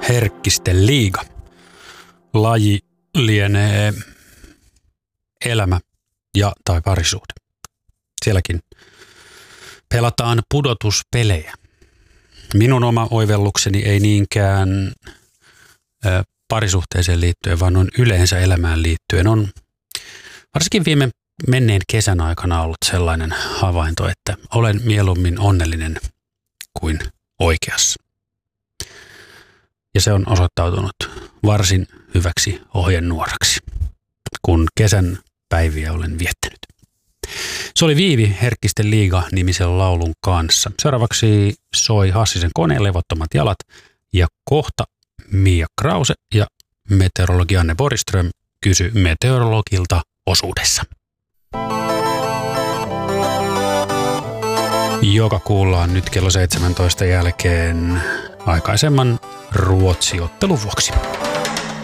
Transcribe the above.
Herkkisten liiga. Laji lienee elämä ja tai parisuhde. Sielläkin pelataan pudotuspelejä. Minun oma oivellukseni ei niinkään parisuhteeseen liittyen, vaan on yleensä elämään liittyen. On varsinkin menneen kesän aikana ollut sellainen havainto, että olen mieluummin onnellinen kuin oikeassa. Ja se on osoittautunut varsin hyväksi ohjenuoraksi, kun kesän päiviä olen viettänyt. Se oli Viivi Herkkisten liiga-nimisen laulun kanssa. Seuraavaksi soi Hassisen Koneen Levottomat jalat ja kohta Mia Krause ja meteorologi Anne Borgström kysy meteorologilta osuudessa. Joka kuullaan nyt kello 17 jälkeen aikaisemman Ruotsi-ottelun vuoksi.